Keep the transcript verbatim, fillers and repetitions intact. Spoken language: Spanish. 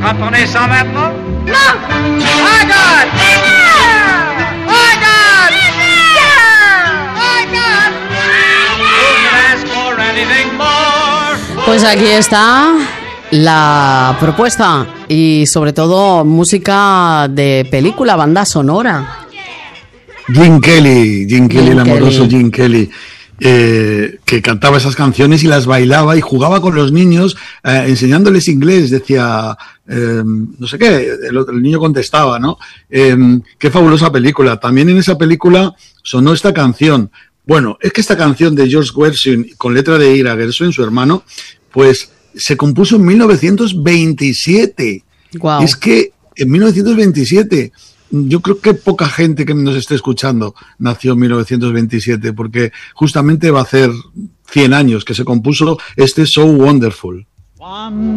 Quand on est sans maintenant? Non! My God! My God! My God! Who can ask for anything more? Pues aquí está la propuesta y sobre todo música de película, banda sonora. Gene Kelly, Gene Kelly, Gene el amoroso Kelly. Gene Kelly, eh, que cantaba esas canciones y las bailaba y jugaba con los niños eh, enseñándoles inglés. Decía, eh, no sé qué, el, el niño contestaba, ¿no? Eh, qué fabulosa película. También en esa película sonó esta canción. Bueno, es que esta canción de George Gershwin, con letra de Ira Gershwin, su hermano, pues se compuso en mil novecientos veintisiete. Wow. Es que en mil novecientos veintisiete, yo creo que poca gente que nos esté escuchando nació en mil novecientos veintisiete, porque justamente va a hacer cien años que se compuso este So Wonderful.